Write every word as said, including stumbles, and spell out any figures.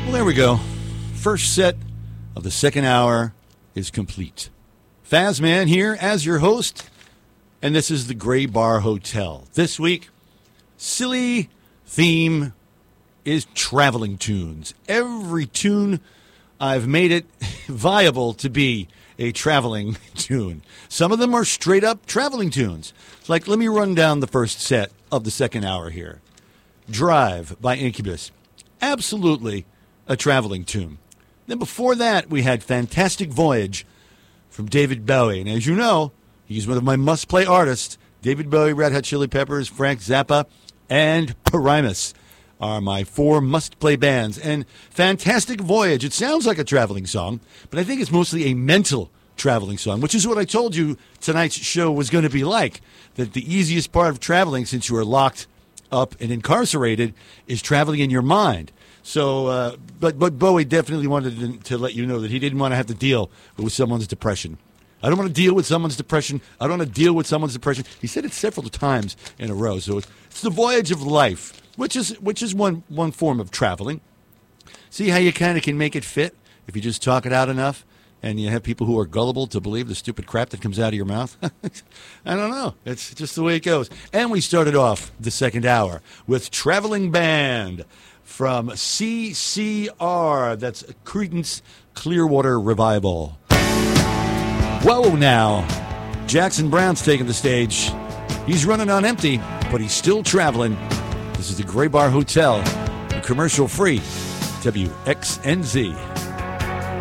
Well, there we go. First set of the second hour is complete. Fazman here as your host, and this is the Gray Bar Hotel. This week, silly theme is traveling tunes. Every tune, I've made it viable to be a traveling tune. Some of them are straight up traveling tunes. Like, let me run down the first set of the second hour here. Drive by Incubus. Absolutely a traveling tune. Then before that, we had Fantastic Voyage from David Bowie. And as you know, he's one of my must-play artists. David Bowie, Red Hot Chili Peppers, Frank Zappa, and Primus are my four must-play bands. And Fantastic Voyage, it sounds like a traveling song, but I think it's mostly a mental traveling song, which is what I told you tonight's show was going to be like. That the easiest part of traveling, since you are locked up and incarcerated, is traveling in your mind. So, uh, but but Bowie definitely wanted to, to let you know that he didn't want to have to deal with someone's depression. I don't want to deal with someone's depression. I don't want to deal with someone's depression. He said it several times in a row. So it's, it's the voyage of life, which is which is one one form of traveling. See how you kind of can make it fit if you just talk it out enough, and you have people who are gullible to believe the stupid crap that comes out of your mouth. I don't know. It's just the way it goes. And we started off the second hour with Traveling Band from C C R. That's Creedence Clearwater Revival. Whoa now. Jackson Brown's taking the stage. He's running on empty, but he's still traveling. This is the Gray Bar Hotel, commercial free, W X N Z.